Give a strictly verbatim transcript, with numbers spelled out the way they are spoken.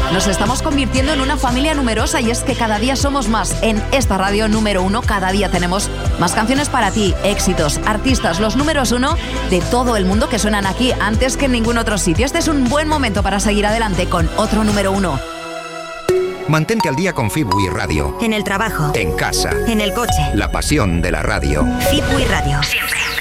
Nos estamos convirtiendo en una familia numerosa y es que cada día somos más. En esta radio número uno, cada día tenemos más canciones para ti, éxitos, artistas, los números uno de todo el mundo que suenan aquí antes que en ningún otro sitio. Este es un buen momento para seguir adelante con otro número uno. Mantente al día con Fibui Radio. En el trabajo. En casa. En el coche. La pasión de la radio. Fibui Radio. Siempre.